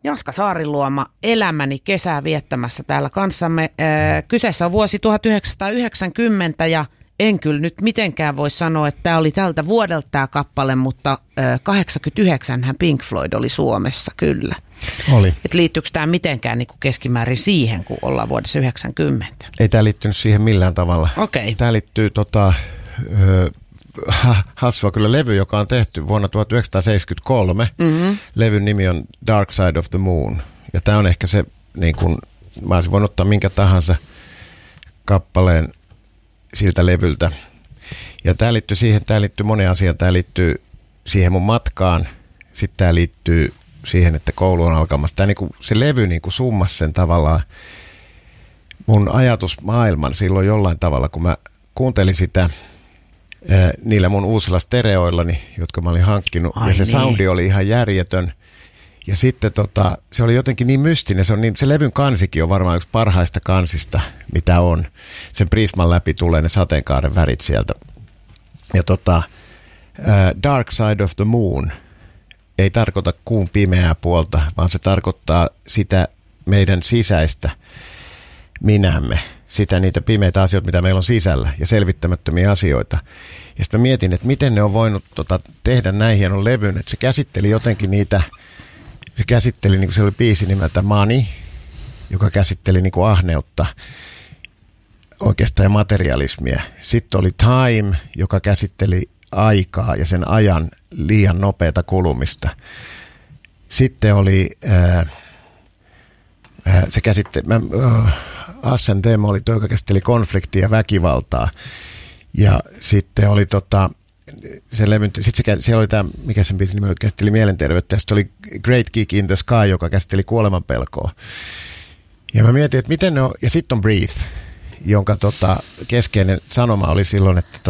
Jaska Saariluoma, elämäni kesää viettämässä täällä kanssamme. Kyseessä on vuosi 1990 ja en kyllä nyt mitenkään voi sanoa, että tämä oli tältä vuodelta tämä kappale, mutta 89 Pink Floyd oli Suomessa, kyllä. Oli. Et liittyykö tämä mitenkään niin kuin keskimäärin siihen, kun ollaan vuodessa 90? Ei tämä liittynyt siihen millään tavalla. Okei. Tämä liittyy hassua kyllä levy, joka on tehty vuonna 1973. Mm-hmm. Levyn nimi on Dark Side of the Moon. Ja tämä on ehkä se, niin kun, mä olisin voinut ottaa minkä tahansa kappaleen siltä levyltä. Ja tämä liittyy siihen, tämä liittyy moneen asiaan. Tämä liittyy siihen mun matkaan. Sitten tämä liittyy siihen, että koulu on alkamassa. Tämä, niin kuin, se levy niin kuin summasi sen tavallaan mun ajatusmaailman silloin jollain tavalla, kun mä kuuntelin sitä niillä mun uusilla stereoillani, jotka mä olin hankkinut. Ja se soundi oli ihan järjetön. Ja sitten se oli jotenkin niin mystinen. Se levyn kansikin on varmaan yksi parhaista kansista, mitä on. Sen prisman läpi tulee ne sateenkaaren värit sieltä. Ja Dark Side of the Moon ei tarkoita kuun pimeää puolta, vaan se tarkoittaa sitä meidän sisäistä minämme. Sitä niitä pimeitä asioita, mitä meillä on sisällä ja selvittämättömiä asioita. Ja sitten mä mietin, että miten ne on voinut tehdä näin hienon levyn, että se käsitteli jotenkin niitä. Se käsitteli, niin kuin se oli biisi nimeltä Money, joka käsitteli niin kuin ahneutta oikeastaan ja materialismia. Sitten oli Time, joka käsitteli aikaa ja sen ajan liian nopeata kulumista. Sitten oli se käsitteli, Ascendem oli tuo, joka käsitteli konfliktia ja väkivaltaa. Ja sitten oli siellä oli tämä, mikä sen biisin nimi oli, käsitteli mielenterveyttä, ja sitten oli Great Gig in the Sky, joka käsitteli kuolemanpelkoa. Ja mä mietin, että miten ne on, ja sitten on Breathe, jonka keskeinen sanoma oli silloin, että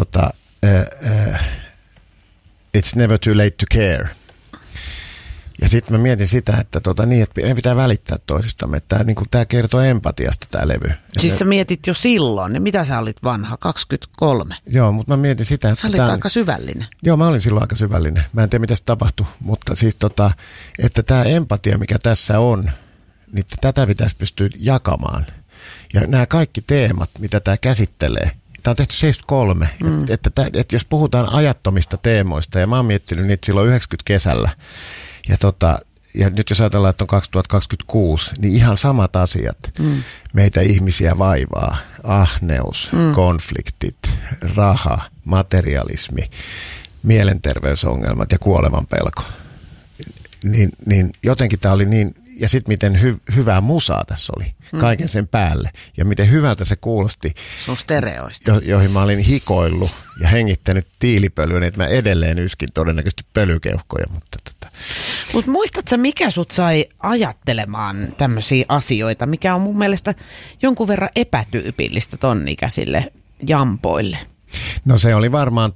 it's never too late to care. Ja sitten mä mietin sitä, että että meidän pitää välittää toisistamme, että tämä kertoo empatiasta tämä levy. Siis sä mietit jo silloin, niin mitä sä olit vanha, 23? Joo, mutta mä mietin sitä, että sä olit aika syvällinen. Joo, mä olin silloin aika syvällinen. Mä en tiedä, mitä se tapahtui, mutta siis että tämä empatia, mikä tässä on, niin tätä pitäisi pystyä jakamaan. Ja nämä kaikki teemat, mitä tämä käsittelee, tämä on tehty 73, että jos puhutaan ajattomista teemoista, ja mä oon miettinyt niitä silloin 90 kesällä, ja nyt jos ajatellaan, että on 2026, niin ihan samat asiat meitä ihmisiä vaivaa. Ahneus, konfliktit, raha, materialismi, mielenterveysongelmat ja kuolemanpelko. Niin jotenkin tämä oli niin, ja sitten miten hyvää musaa tässä oli, kaiken sen päälle. Ja miten hyvältä se kuulosti. Sun stereoista. Joihin mä olin hikoillut ja hengittänyt tiilipölyä, niin että mä edelleen yskin todennäköisesti pölykeuhkoja, mutta Mutta muistatko, mikä sut sai ajattelemaan tämmöisiä asioita, mikä on mun mielestä jonkun verran epätyypillistä ton ikäisille jampoille? No se oli varmaan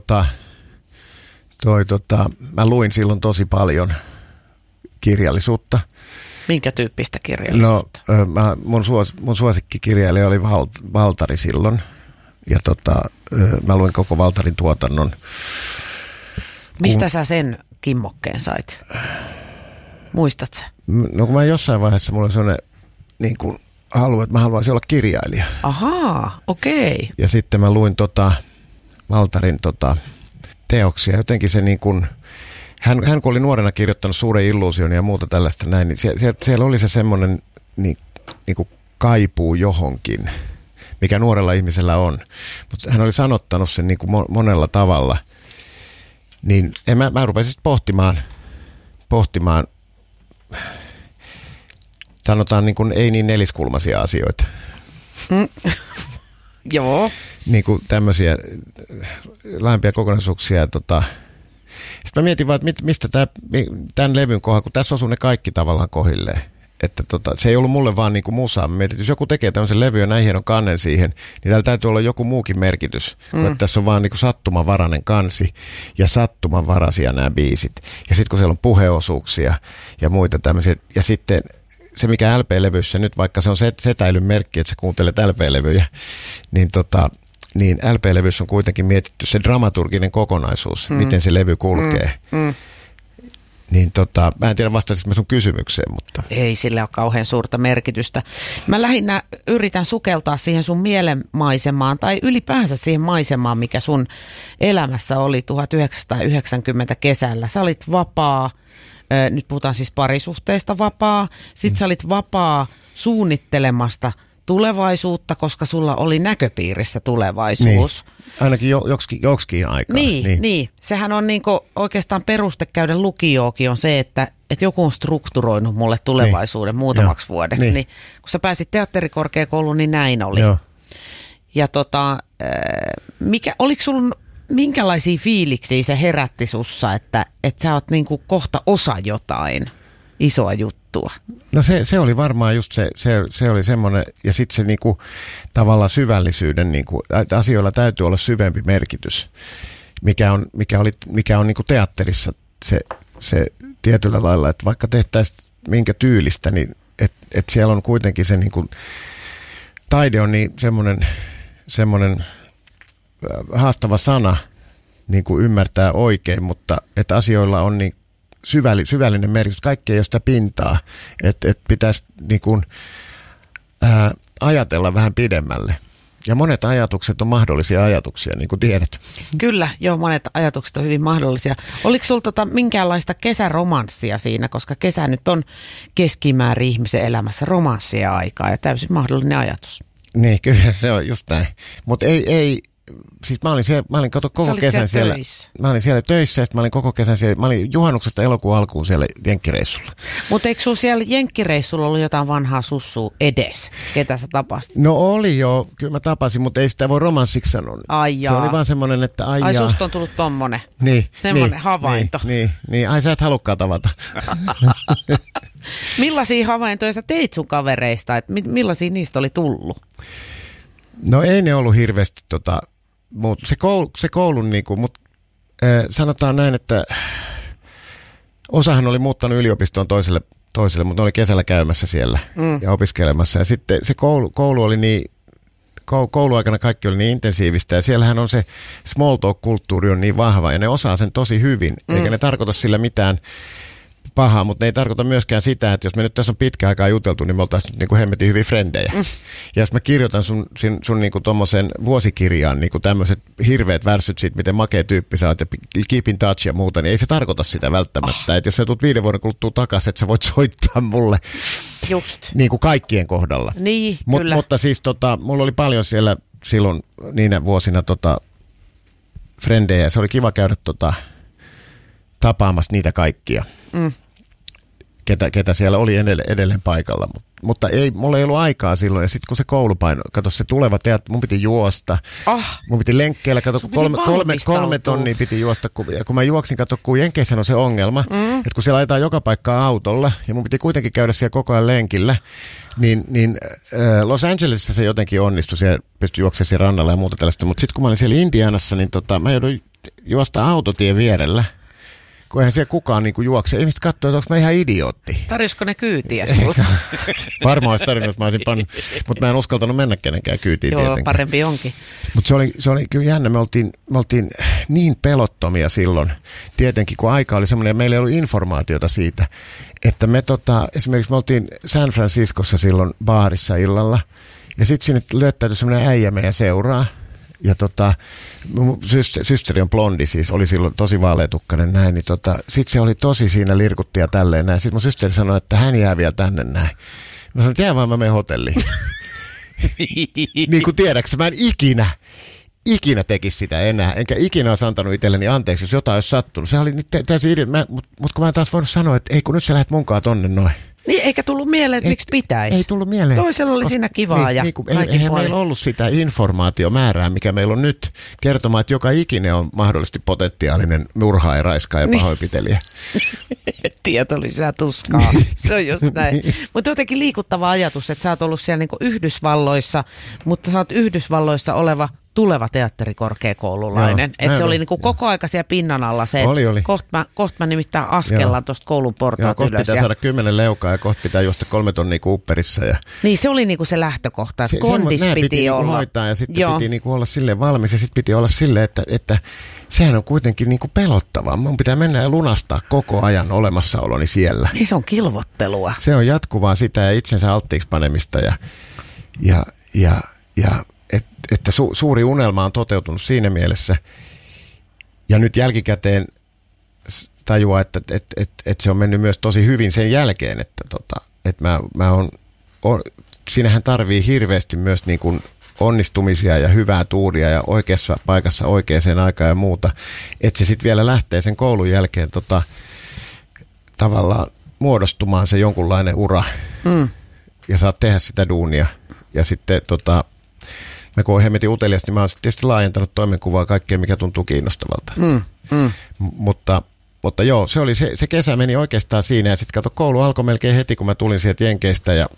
mä luin silloin tosi paljon kirjallisuutta. Minkä tyyppistä kirjallisuutta? No mun suosikkikirjailija oli Valtari silloin ja mä luin koko Valtarin tuotannon. Mistä sä sen kimmokkeen sait? Muistat sä? No kun mä jossain vaiheessa mulla on sellainen niin kuin halu, että mä haluaisin olla kirjailija. Ahaa, okei. Ja sitten mä luin Valtarin teoksia. Jotenkin se niin kuin, hän kun oli nuorena kirjoittanut Suuren illuusion ja muuta tällaista näin, niin siellä oli se semmoinen niin kuin kaipuu johonkin, mikä nuorella ihmisellä on. Mutta hän oli sanottanut sen niin kuin monella tavalla. Niin mä rupesin sitten pohtimaan, sanotaan niin kuin ei niin neliskulmaisia asioita. Joo. Niin kuin tämmöisiä laajempia kokonaisuuksia. Sitten mä mietin vaan, että mistä tämän levyn kohdalla, kun tässä osuu ne kaikki tavallaan kohilleen. Että se ei ollut mulle vaan niin kuin musaa. Mä mietin, että jos joku tekee tämmöisen levyn ja näin hienon kannen siihen, niin täällä täytyy olla joku muukin merkitys. Että tässä on vaan niin kuin sattumanvarainen kansi ja sattumanvaraisia nämä biisit. Ja sitten kun siellä on puheosuuksia ja muita tämmöisiä. Ja sitten se, mikä LP-levyssä nyt, vaikka se on setäilyn merkki, että sä kuuntelet LP-levyjä, niin LP-levyssä on kuitenkin mietitty se dramaturginen kokonaisuus, miten se levy kulkee. mä en tiedä vastasinko mä sun kysymykseen, mutta... Ei sillä ole kauhean suurta merkitystä. Mä lähinnä yritän sukeltaa siihen sun mielenmaisemaan tai ylipäänsä siihen maisemaan, mikä sun elämässä oli 1990 kesällä. Sä olit vapaa, nyt puhutaan siis parisuhteesta vapaa, sit sä olit vapaa suunnittelemasta tulevaisuutta, koska sulla oli näköpiirissä tulevaisuus. Niin. Ainakin joksikin aikaa. Niin. Sehän on niinku oikeastaan peruste käydä lukioonkin on se, että joku on strukturoinut mulle tulevaisuuden muutamaksi vuodeksi. Niin, kun sä pääsit teatterikorkeakouluun, niin näin oli. Joo. Ja oliko sulla minkälaisia fiiliksiä se herätti sussa, että sä oot niinku kohta osa jotain isoa juttua? No se oli varmaan just se oli semmoinen, ja sitten se niinku, tavallaan syvällisyyden, niinku, asioilla täytyy olla syvempi merkitys, mikä on niinku teatterissa se tietyllä lailla, että vaikka tehtäisiin minkä tyylistä, niin että siellä on kuitenkin se niinku, taide on niin semmoinen haastava sana niin kuin ymmärtää oikein, mutta että asioilla on niin syvällinen merkitys. Kaikki ei ole sitä pintaa, että pitäisi niin kuin, ajatella vähän pidemmälle. Ja monet ajatukset on mahdollisia ajatuksia, niin kuin tiedät. Kyllä, joo, monet ajatukset on hyvin mahdollisia. Oliko sinulla minkäänlaista kesäromanssia siinä, koska kesä nyt on keskimäärin ihmisen elämässä romanssia aikaa ja täysin mahdollinen ajatus. Niin, kyllä se on just näin. Mutta ei siis mä olin koko kesän siellä. Mä olin siellä töissä ja mä olin koko kesän siellä. Mä olin juhannuksesta elokuun alkuun siellä jenkkireissulla. Mutta eikö sulla siellä jenkkireissulla ollut jotain vanhaa sussua edes? Ketä sä tapasit? No oli jo, kyllä mä tapasin, mutta ei sitä voi romanssiksi sanoa. Se oli vaan semmoinen, että ai susta on tullut tommonen. Semmoinen havainto. Niin, ai sä et halukkaan tavata. Millaisia havaintoja sä teit sun kavereista? Et millaisia niistä oli tullut? No ei ne ollut hirveästi se koulun niinku, mutta sanotaan näin, että osahan oli muuttanut yliopistoon toiselle, mutta ne oli kesällä käymässä siellä ja opiskelemassa. Ja sitten se koulu oli niin, kouluaikana kaikki oli niin intensiivistä ja siellähän on se small talk-kulttuuri on niin vahva ja ne osaa sen tosi hyvin, eikä ne tarkoita sillä mitään pahaa, mutta ne ei tarkoita myöskään sitä, että jos me nyt tässä on pitkä aikaa juteltu, niin me oltaisiin nyt niin kuin hemmetin hyviä frendejä. Ja jos mä kirjoitan sun niin kuin tommoseen vuosikirjaan niin kuin tämmöiset hirveät värssyt siitä, miten makea tyyppi sä oot ja keep in touch ja muuta, niin ei se tarkoita sitä välttämättä. Että jos sä tulet 5 vuoden kuluttua takaisin, että sä voit soittaa mulle niin kuin kaikkien kohdalla. Niin, kyllä. Mutta siis mulla oli paljon siellä silloin niinä vuosina frendejä ja se oli kiva käydä tapaamassa niitä kaikkia. Ketä siellä oli edelleen paikalla. Mutta mulla ei ollut aikaa silloin. Ja sitten kun se koulupaino, kato se tuleva mun piti juosta. Mun piti lenkkeillä, kato 3 tonnia piti juosta. Kun mä juoksin, kato kun Jenkeissä on se ongelma, että kun siellä ajetaan joka paikkaa autolla, ja mun piti kuitenkin käydä siellä koko ajan lenkillä, niin Los Angelesissa se jotenkin onnistui. Siellä pystyi juoksemaan siellä rannalla ja muuta tällaista. Mutta sitten kun mä olin siellä Indianassa, niin mä jouduin juosta autotien vierellä. Kun eihän siellä kukaan niinku juokse. Ihmiset katsoo, että onko mä ihan idiootti. Tarjosko ne kyytiä sinulle? Varmaan olisi tarvinnut, jos mä olisin pannut. Mutta mä en uskaltanut mennä kenenkään kyytiin tietenkin. Joo, parempi onkin. Mutta se oli kyllä jännä. Me oltiin niin pelottomia silloin. Tietenkin, kun aika oli semmoinen, ja meillä ei ollut informaatiota siitä, että me esimerkiksi me oltiin San Franciscossa silloin baarissa illalla. Ja sitten sinne löytäytyi semmoinen äijä meidän seuraa. Ja mun systeri on blondi, siis oli silloin tosi vaaleatukkainen näin, niin sit se oli tosi siinä lirkutti ja tälleen näin. Sitten mun systeri sanoi, että hän jää vielä tänne näin. Mä sanoin, että jää vaan, mä menen hotelliin. Niin kuin tiedäksä, mä en ikinä tekisi sitä enää, enkä ikinä olisi antanut itselleni anteeksi, jos jotain olisi sattunut. Se oli täysin idea, mutta kun mä en taas voinut sanoa, että ei kun nyt sä lähdet munkaan tonne noin. Niin, eikä tullut mieleen, että miksi pitäisi. Ei tullut mieleen. Toisella oli siinä kivaa ja eihän meillä ollut sitä informaatiomäärää, mikä meillä on nyt kertomaan, että joka ikinen on mahdollisesti potentiaalinen murhaaja, raiskaaja ja pahoinpitelijä. Tieto lisää tuskaa. Se on just näin. Mutta jotenkin liikuttava ajatus, että sä oot ollut siellä niinku Yhdysvalloissa, mutta sä oot Yhdysvalloissa oleva tuleva teatterikorkeakoululainen. Että se oli niinku koko aika siellä pinnan alla se, oli. Kohta mä nimittäin askellaan tuosta koulun portaat ylös. Kohta pitää saada 10 leukaa ja kohta pitää juosta 3 tonnia Cooperissa. Ja niin se oli niinku se lähtökohta, että kondis piti olla. Niinku hoitaa ja sitten piti niinku olla silleen valmis ja sitten piti olla silleen, että sehän on kuitenkin niinku pelottavaa. Mun pitää mennä ja lunastaa koko ajan olemassaoloni siellä. Niin se on kilvottelua. Se on jatkuvaa sitä ja itsensä alttiiksi panemista että suuri unelma on toteutunut siinä mielessä. Ja nyt jälkikäteen tajua, että se on mennyt myös tosi hyvin sen jälkeen, että mä on siinähän tarvii hirveästi myös niin kuin onnistumisia ja hyvää tuuria ja oikeassa paikassa oikeaan aikaan ja muuta, että se sitten vielä lähtee sen koulun jälkeen tavallaan muodostumaan se jonkunlainen ura ja saat tehdä sitä duunia ja sitten mä kun oon hemmetin utelias, niin mä oon tietysti laajentanut toimenkuvaa kaikkea, mikä tuntuu kiinnostavalta. Mutta joo, se kesä meni oikeastaan siinä ja sitten kato, koulu alkoi melkein heti, kun mä tulin sieltä Jenkeistä ja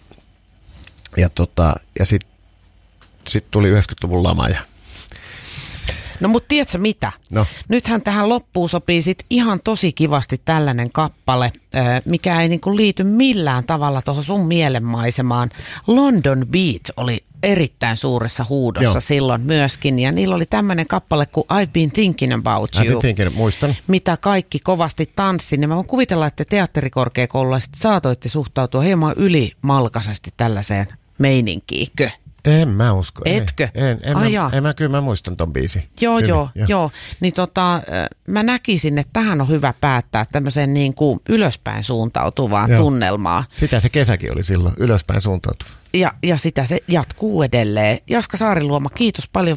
sitten tuli 90-luvun lama. No mutta tiedätkö mitä? No. Nythän tähän loppuun sopii sit ihan tosi kivasti tällainen kappale, mikä ei niinku liity millään tavalla tuohon sun mielenmaisemaan. London Beat oli erittäin suuressa huudossa silloin myöskin, ja niillä oli tämmöinen kappale kuin I've been thinking about you. Muistan. Mitä kaikki kovasti tanssin. Ja mä voin kuvitella, että teatterikorkeakoululaiset saatoitte suhtautua hieman ylimalkaisesti tällaiseen meininkiinkö? En mä usko. Etkö? Kyllä mä muistan ton biisin. Joo. Niin mä näkisin, että tähän on hyvä päättää tämmöiseen niin kuin ylöspäin suuntautuvaan tunnelmaan. Sitä se kesäkin oli silloin, ylöspäin suuntautuva. Ja sitä se jatkuu edelleen. Jaska Saariluoma, kiitos paljon